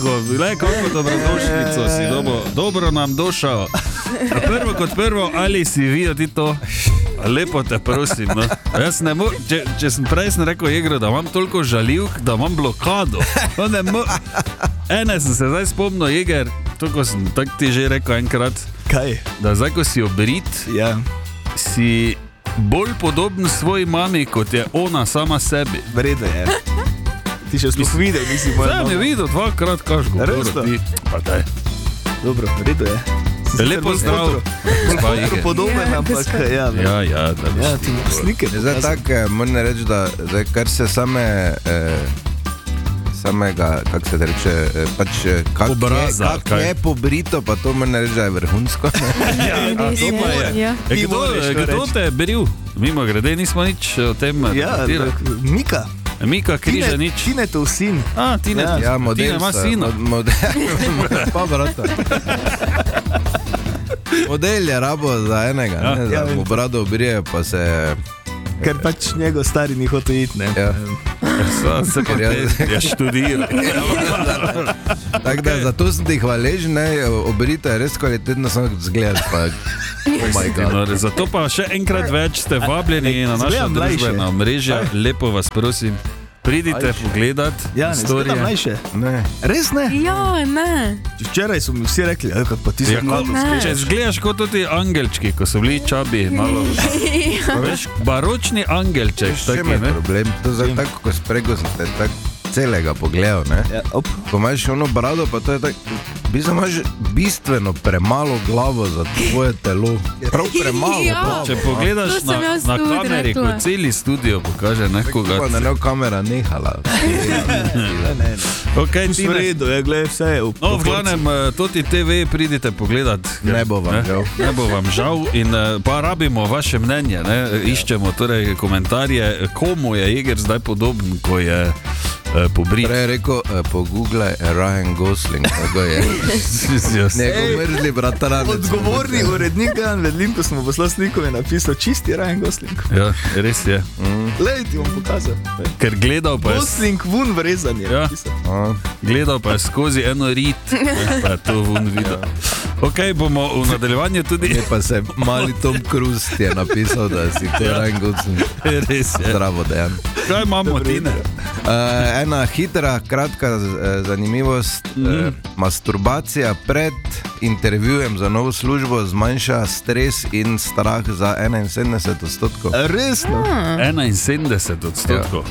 Glej, kako dobrodošlico si dobro nam došel. Prvo kot prvo, ali si videl ti to? Lepo te prosim, no. Jaz ne morem, če sem prej rekel Jegro, da imam toliko žaljivk, da imam blokado. Ene sem se zdaj spomnil, Jeger, toliko sem tak ti že rekel enkrat. Kaj? Da zdaj, ko si obrit, Ja. si bolj podoben svoji mami, kot je ona sama sebi. Vredo je. Ti še sploh videl, nisi moja Zdaj mi je videl dvakrat, kaš govoro. Resno? Pa daj. Dobro, vredo je. Lepo zdrav. Gospa Jeger. Podoben, ampak ja. Ja, da Ja, ti slike. Zdaj tako, moram reči, da zdaj, kar se samega, kako se reče, pač Obraza, kak je pobrito, pa to moram reči, da je vrhunsko. Kdo te je bril? Mimo grede, nismo nič o tem Ja, debatirali. Mika Križanič. Tinetov sin. Tine ima sina. Pa brata. Model je rabo za enega, ne, Ja, da mu brado obrije, pa se... Ker pač njegov stari ni hotel iti, ne. Ja. Se pa ja študira. Tako da, zato sem ti hvaležen, ne, obrita je res kvalitetno, samo zgled, pa... Oh my God. Zato pa še enkrat več ste vabljeni na naša Zgledam mlajše. družbena omrežja. Lepo vas prosim, pridite pogledat Ja, ne zgledam storije. mlajše. Ne. Res ne? Ja, ne. Včeraj so mi vsi rekli, kako pa ti si mlado. Če zgledaš kot tudi angelčki, ko so bili čabi, malo, veš, baročni angelček, Še taki, me ne? problem, to zdaj tako, ko sprego sem te tako celega pogledal, ne. Ja, op. Ko imaš ono brado, pa to je tako, imaš bistveno premalo glavo za tvoje telo. Prav premalo Ja. glavo. Če pogledaš To sem jaz na tudi kameri, rekla. ko celi studio pokaže nekoga. Tako pa da ne kamera nehala. Ok, V Tine. redu, ja, glej, vse je v No, v glavnem, Toti TV pridite pogledat. Ne bo vam žal. Ne bo vam žal in pa rabimo vaše mnenje, ne? Iščemo torej komentarje, komu je Jeger zdaj podoben, ko je pobrit. Prej je rekel, pogooglaj Ryan Gosling, tako je. Njegov mrzli bratranec. Odgovorni urednik Jan Vedlin, ko smo poslali sliko, je napisal čisti Ryan Gosling. Ja, res je. Glej, ti bom pokazal. Ker gledal pa je, Gosling vun vrezan je Ja. napisal. gledal pa je skozi eno rit, pa je to vun videl. Ok, bomo v nadaljevanju tudi... Je pa se mali Tom Cruise ti je napisal, da si to Ryan Gosling. Res je. Zdravo, Dejan. Kaj imamo, Tine? Ena hitra, kratka zanimivost. Masturbacija pred intervjujem za novo službo zmanjša stres in strah za 71%. Resno? 71%.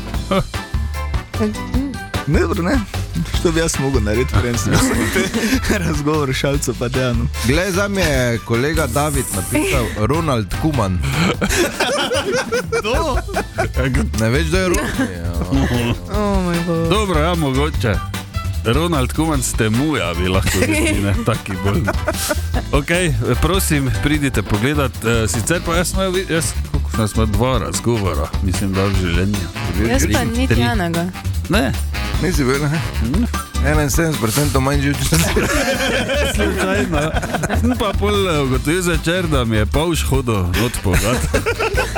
Ne, dobro, ne. Što bi jaz mogel narediti, preden sem te razgovor Šalcu pa Dejanu. Glej, za me je kolega David napisal Ronald Koeman. Ne veš, da je Ronald? O moj bog. Dobro, ja, mogoče. Ronald Koeman ste muja, bi lahko rekli, ne, taki bolj. Ok, prosim, pridite pogledat. Sicer pa jaz smo dva razgovora, mislim, da v življenju. Jaz pa niti Tri. enega. Ne, Nisi bil, ne? 71% manj živčnosti. slučajno. Sem pa pol ugotovil začer, da mi je Pavš hodil not pogat.